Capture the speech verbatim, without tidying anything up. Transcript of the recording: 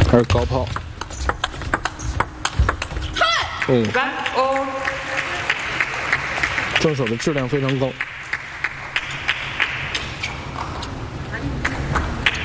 还是高炮。哦， 干哦， 正手的质量非常高。